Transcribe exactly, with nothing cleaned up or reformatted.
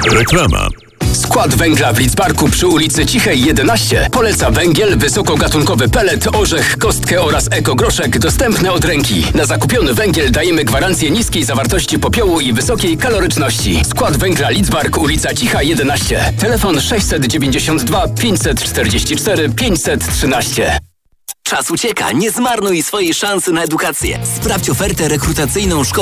Reklama. Skład węgla w Lidzbarku przy ulicy Cichej jedenaście poleca węgiel, wysokogatunkowy pelet, orzech, kostkę oraz ekogroszek dostępne od ręki. Na zakupiony węgiel dajemy gwarancję niskiej zawartości popiołu i wysokiej kaloryczności. Skład węgla Lidzbark, ulica Cicha jedenaście. Telefon sześćset dziewięćdziesiąt dwa pięćset czterdzieści cztery pięćset trzynaście. Czas ucieka, nie zmarnuj swojej szansy na edukację. Sprawdź ofertę rekrutacyjną szkoły